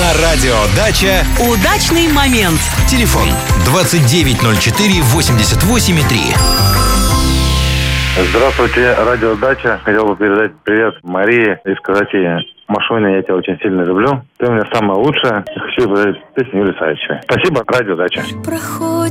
На радио «Дача» удачный момент. телефон 2904-88-3. Здравствуйте, радио «Дача». Хотел бы передать привет Марии и сказать ей: Машуня, я тебя очень сильно люблю. Ты у меня самая лучшая. Хочу передать песню Юлии Савичевой. Спасибо, радио «Дача». Проходит